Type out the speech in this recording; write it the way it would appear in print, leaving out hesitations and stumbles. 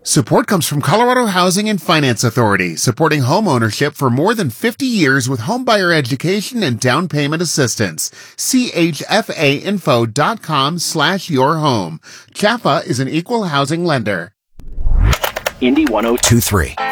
Support comes from Colorado Housing and Finance Authority, supporting home ownership for more than 50 years with homebuyer education and down payment assistance. chfainfo.com/yourhome. CHFA is an equal housing lender. Indy 1023.